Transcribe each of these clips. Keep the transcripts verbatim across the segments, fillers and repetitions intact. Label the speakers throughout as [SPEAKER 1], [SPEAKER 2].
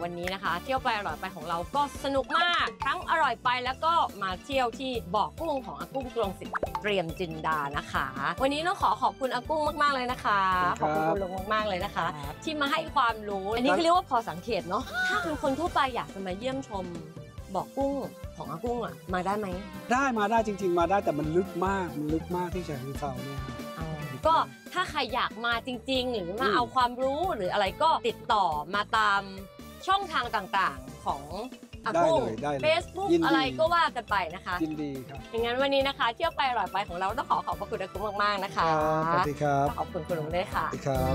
[SPEAKER 1] วันนี้นะคะเที่ยวไปอร่อยไปของเราก็สนุกมากทั้งอร่อยไปแล้วก็มาเที่ยวที่บ่อกุ้งของอากุ้งตรงสิทธิ์เตรียมจินดานะคะวันนี้ต้องขอขอบคุณอากุ้งมากๆเลยนะคะขอบคุณคุณลุงมากๆเลยนะคะที่มาให้ความรู้อันนี้เขาเรียกว่าพอสังเกตเนาะถ้าเป็นคนทั่วไปอยากจะมาเยี่ยมชมบ่อกุ้งของอากุ้งอ่ะมาได้ไหม
[SPEAKER 2] ได้มาได้จริงๆมาได้แต่มันลึกมากมันลึกมากที่ฉะเชิงเทราเนี่ย
[SPEAKER 1] ก็ถ้าใครอยากมาจริงๆหรือมาเอาความรู้หรืออะไรก็ติดต่อมาตามช่องทางต่างๆของอากุ้ง Facebook อะไรก็ว่ากันไปนะคะ
[SPEAKER 2] ยินดีครับ
[SPEAKER 1] อย่างนั้นวันนี้นะคะเที่ยวไปอร่อยไปของเราต้องขอขอบพระคุณอากุ้งมากๆนะคะ
[SPEAKER 2] สวัสดีครับ
[SPEAKER 1] ขอบคุณคุณลุงด้วยค่ะ
[SPEAKER 2] สวัสดีครับ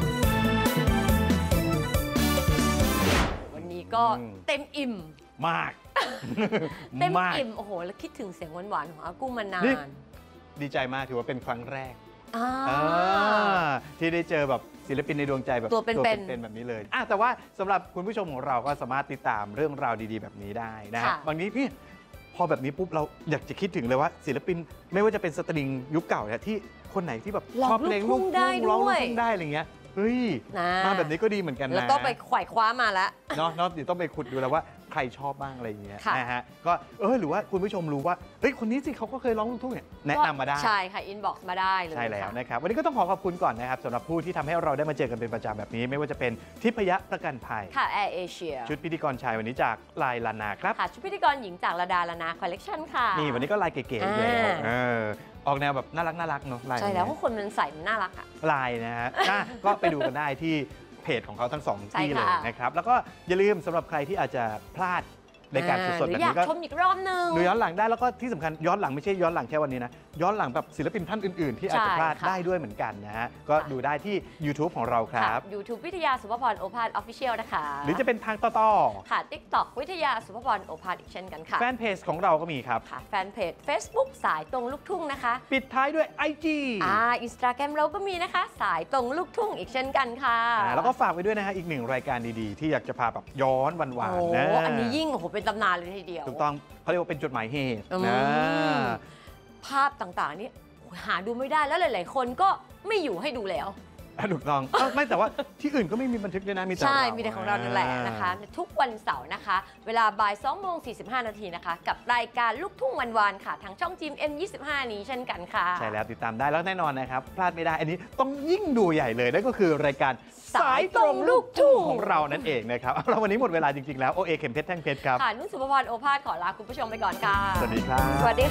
[SPEAKER 1] วันนี้ก็เต็มอิ่ม
[SPEAKER 3] มาก
[SPEAKER 1] เต็มอิ่มโอ้โหแล้วคิดถึงเสียงหวานๆของอากุ้งมานาน
[SPEAKER 3] ดีใจมากถือว่าเป็นครั้งแรก
[SPEAKER 1] า
[SPEAKER 3] ที่ได้เจอแบบศิลปินในดวงใจแบบ
[SPEAKER 1] ตัวเป็น
[SPEAKER 3] ๆแบบนี้เลยอ่ะแต่ว่าสำหรับคุณผู้ชมของเราก็สามารถติดตามเรื่องราวดีๆแบบนี้ได้นะฮะบางทีพี่พอแบบนี้ปุ๊บเราอยากจะคิดถึงเลยว่าศิลปินไม่ว่าจะเป็นสตริงยุคเก่าเนี่ยที่คนไหนที่แบบชอบเพลงลูกทุ่งร้องลูกทุ่งได้อะไรเงี้ยเฮ้ยมาแบบนี้ก็ดีเหมือนกันนะ
[SPEAKER 1] แล้วก็ไปไขว่คว้ามาแล้ว
[SPEAKER 3] เนาะเนาะเดี๋ยวต้องไปขุดดูแล้วว่าใครชอบบ้างอะไรอย่างเงี้ยนะฮะก็เออหรือว่าคุณผู้ชมรู้ว่าเฮ้ยคนนี้สิเขาก็เคยร้องลูกทุ่งเนี่ยแนะนำมาได้
[SPEAKER 1] ใช่ค่ะอินบ็อกซ์มาได้เลย
[SPEAKER 3] ใช่แล้วนะครับวันนี้ก็ต้องขอขอบคุณก่อนนะครับสำหรับผู้ที่ทำให้เราได้มาเจอกันเป็นประจำแบบนี้ไม่ว่าจะเป็นทิพยประกันภัย
[SPEAKER 1] ค่ะแอร์เอเชีย
[SPEAKER 3] ชุดพิธีกรชายวันนี้จากลายลานาครับ
[SPEAKER 1] ค่ะชุดพิธีกรหญิงจากระดาลานาคอลเลกชันค่ะ
[SPEAKER 3] นี่วันนี้ก็ลายเก๋ๆเลยเออออกแนวแบบน่ารักน่ารักเนาะลาย
[SPEAKER 1] ใช่แล้วเพราะคนมันใส่มันน่ารักอะ
[SPEAKER 3] ลายนะฮะก็ไปดูกันได้ที่เพจของเขาทั้งสองที่เลยนะครับแล้วก็อย่าลืมสำหรับใครที่อาจจะพลาดในการสดๆแบบนี้ก็
[SPEAKER 1] ชมอีกรอบนึง
[SPEAKER 3] ดูย้อนหลังได้แล้วก็ที่สำคัญย้อนหลังไม่ใช่ย้อนหลังแค่วันนี้นะย้อนหลังแบบศิลปินท่านอื่นๆที่อาจจะพลาดได้ด้วยเหมือนกันนะฮะก็ดูได้ที่ YouTube ของเราครับ
[SPEAKER 1] YouTube วิทยาสุภพรโอภาส Official นะคะ
[SPEAKER 3] หรือจะเป็นทางต่อ
[SPEAKER 1] ๆค่ะ TikTok วิทยาสุภพรโอภาสอีกเช่นกันค่ะ
[SPEAKER 3] แฟนเพจของเราก็มีครับ
[SPEAKER 1] ค่ะแฟนเพจ Facebook สายตรงลูกทุ่งนะคะ
[SPEAKER 3] ปิดท้ายด้วย ไอ จี
[SPEAKER 1] อ่า Instagram เราก็มีนะคะสายตรงลูกทุ่งอีกเช่นกันค่ะ
[SPEAKER 3] แล้วก็ฝากไว้ด้วยนะฮะอีกหนึ่งรายการดีๆที่อยากจะพาแบบย้อนหวานๆนะ
[SPEAKER 1] อันนี้ยิ่งโอ้โหเป็นตำนานเลยทีเดียว
[SPEAKER 3] ถูกต้องเขาเรียกว่าเป็นจดหมายเหตุนะ
[SPEAKER 1] ภาพต่างๆนี่หาดูไม่ได้แล้วหลายๆคนก็ไม่อยู่ให้ดูแล้ว
[SPEAKER 3] ถูกต้องไม่แต่ว่าที่อื่นก็ไม่มีบันทึกด้วยนะมีแต่
[SPEAKER 1] ใช่มีแต่ของเรานั่นแหละนะคะทุกวันเสาร์นะคะเวลาบ่ายสองโมงสี่สิบห้านาทีนะคะกับรายการลูกทุ่งวันวานค่ะทางช่องจีม เอ็ม ยี่สิบห้า นี้เช่นกันค่ะ
[SPEAKER 3] ใช่แล้วติดตามได้แล้วแน่นอนนะครับพลาดไม่ได้อันนี้ต้องยิ่งดูใหญ่เลยนั่นก็คือรายการ
[SPEAKER 1] สายตรงลูกทุ่ง
[SPEAKER 3] ของเรานั่นเองนะครับเราวันนี้หมดเวลาจริงๆแล้วโอเอเข็มเพชรแท่งเพชรครับ
[SPEAKER 1] ค่ะนุ่นสุภพรโอภาสขอลาคุณผู้ชมไปก่อนค่ะ
[SPEAKER 3] สวัสดีครับ
[SPEAKER 1] สวัสดี